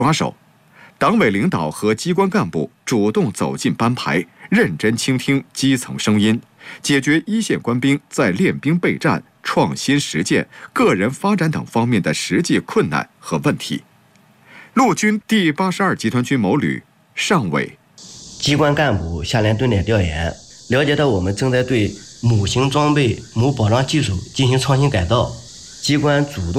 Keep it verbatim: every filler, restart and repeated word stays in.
抓手。党委领导和机关干部主动走进班排，认真倾听基层声音，解决一线官兵在练兵备战、创新实践、个人发展等方面的实际困难和问题。陆军第八十二集团军某旅上尉， 机关干部下连蹲点调研，了解到我们正在对某型装备、某保障技术进行创新改造，机关主动